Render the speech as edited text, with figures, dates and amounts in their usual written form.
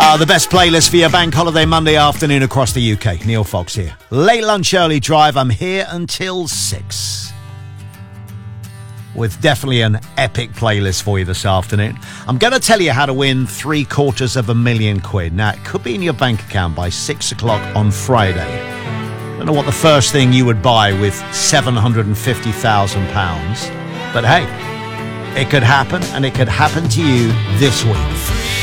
The best playlist for your bank holiday Monday afternoon across the UK. Neil Fox here. Late lunch, early drive. I'm here until 6. With definitely an epic playlist for you this afternoon. I'm going to tell you how to win £750,000. Now, it could be in your bank account by 6 o'clock on Friday. I don't know what the first thing you would buy with £750,000. But hey, it could happen, and it could happen to you this week.